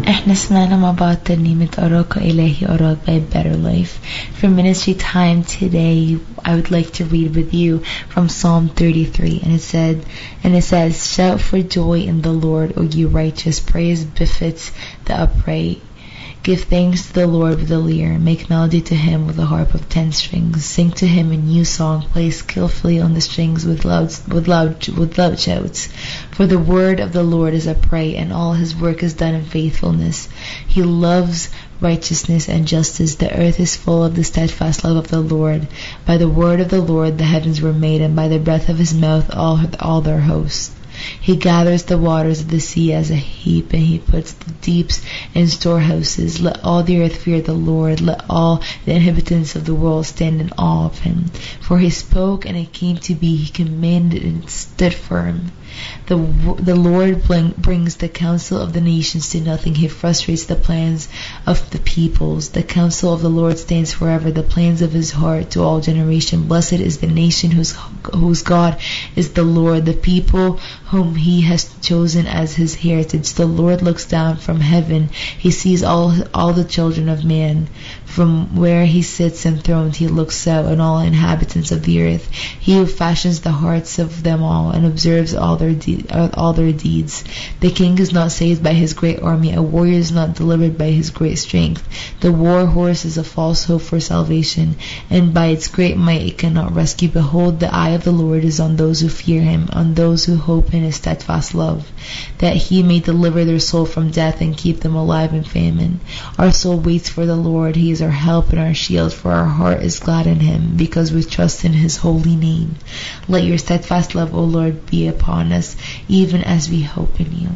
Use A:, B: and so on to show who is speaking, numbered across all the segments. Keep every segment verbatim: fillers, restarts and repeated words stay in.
A: احنا سمعنا مع بعض ترنيمة أراك إلهي أراك by Better Life. For ministry time today, I would like to read with you from Psalm thirty-three, and it said, and it says, "Shout for joy in the Lord, O you righteous, praise befits the upright. Give thanks to the Lord with a lyre, make melody to him with a harp of ten strings. Sing to him a new song, play skillfully on the strings with loud, with loud, with loud shouts. For the word of the Lord is upright, and all his work is done in faithfulness. He loves righteousness and justice. The earth is full of the steadfast love of the Lord. By the word of the Lord the heavens were made, and by the breath of his mouth all, all their hosts. He gathers the waters of the sea as a heap, and he puts the deeps in storehouses. Let all the earth fear the Lord. Let all the inhabitants of the world stand in awe of him. For he spoke, and it came to be. He commanded, and it stood firm. The, the Lord bring, brings the counsel of the nations to nothing. He frustrates the plans of the peoples. The counsel of the Lord stands forever, the plans of his heart to all generation. Blessed is the nation whose, whose God is the Lord, the people whom he has chosen as his heritage. The Lord looks down from heaven. He sees all, all the children of man. From where he sits enthroned, he looks out on all inhabitants of the earth. He who fashions the hearts of them all and observes all their de- all their deeds. The king is not saved by his great army. A warrior is not delivered by his great strength. The war horse is a false hope for salvation, and by its great might it cannot rescue. Behold, the eye of the Lord is on those who fear him, on those who hope in his steadfast love, that he may deliver their soul from death and keep them alive in famine. Our soul waits for the Lord. He is our help and our shield, for our heart is glad in him, because we trust in his holy name. Let your steadfast love, O Lord, be upon us, even as we hope in you."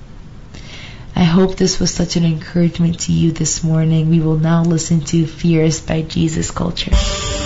A: I hope this was such an encouragement to you this morning. We will now listen to Fierce by Jesus Culture.